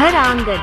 घर आंगन।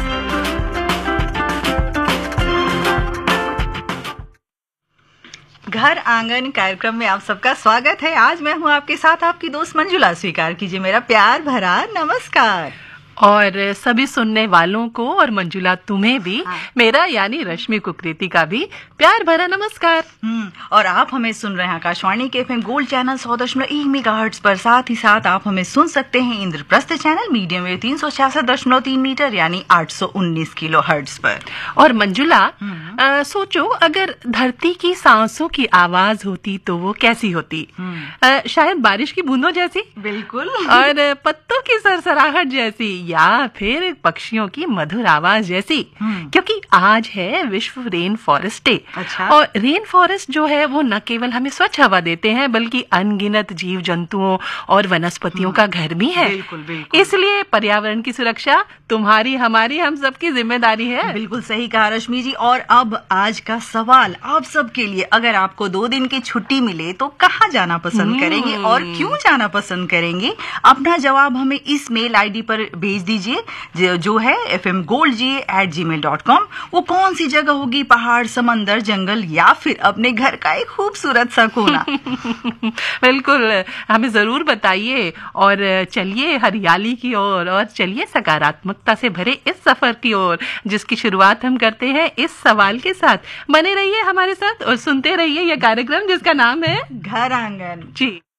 घर आंगन कार्यक्रम में आप सबका स्वागत है। आज मैं हूं आपके साथ आपकी दोस्त मंजुला। स्वीकार कीजिए मेरा प्यार भरा नमस्कार। और सभी सुनने वालों को और मंजुला तुम्हें भी मेरा यानी रश्मि कुकरेती का भी प्यार भरा नमस्कार। और आप हमें सुन रहे हैं आकाशवाणी के एफएम गोल्ड चैनल 100.1 मेगाहर्ट्ज पर। साथ ही साथ आप हमें सुन सकते हैं Indraprastha channel medium wave 366.3 metre यानी 819 किलो हर्ट्ज पर। और मंजुला सोचो अगर धरती की सांसों की आवाज होती तो वो कैसी होती? शायद बारिश की बूंदों जैसी, बिल्कुल, और पत्तों की सरसराहट जैसी, या फिर पक्षियों की मधुर आवाज जैसी। क्योंकि आज है विश्व रेन फॉरेस्ट डे। अच्छा। और रेन फॉरेस्ट जो है वो न केवल हमें स्वच्छ हवा देते हैं बल्कि अनगिनत जीव जंतुओं और वनस्पतियों का घर भी है। बिल्कुल, बिल्कुल। इसलिए पर्यावरण की सुरक्षा तुम्हारी, हमारी, हम सबकी जिम्मेदारी है। बिल्कुल सही कहा रश्मि जी। और अब आज का सवाल आप सबके लिए, अगर आपको 2 दिन की छुट्टी मिले तो कहाँ जाना पसंद करेंगे और क्यों जाना पसंद करेंगे? अपना जवाब हमें इस मेल आईडी पर भेज दीजिए जो है fmgoldga@gmail.com। वो कौन सी जगह होगी? पहाड़, समंदर, जंगल या फिर अपने घर का एक खूबसूरत सा कोना? बिल्कुल, हमें जरूर बताइए। और चलिए हरियाली की ओर और चलिए सकारात्मकता से भरे इस सफर की ओर, जिसकी शुरुआत हम करते हैं इस सवाल के साथ। बने रहिए हमारे साथ और सुनते रहिए यह कार्यक्रम जिसका नाम है घर आंगन। जी।